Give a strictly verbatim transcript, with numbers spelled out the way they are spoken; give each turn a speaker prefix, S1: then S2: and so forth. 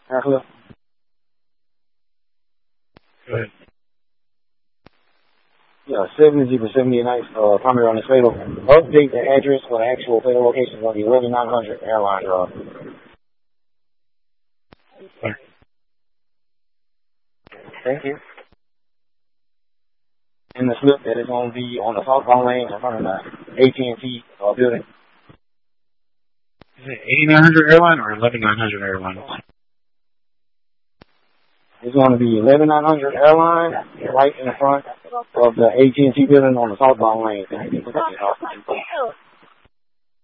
S1: Aircliff.
S2: Go ahead.
S1: Yeah, seven zero seven eight, uh, primary on the fatal. Update the address for the actual fatal location of the eleven nine hundred airline drop.
S2: Right.
S1: Thank you. And the slip that is going to be on the southbound lane in front of the A T and T uh, building.
S2: Is it eighty-nine hundred airline or eleven nine hundred airline?
S1: It's going to be eleven nine hundred airline right in the front of the A T and T building on the southbound lane.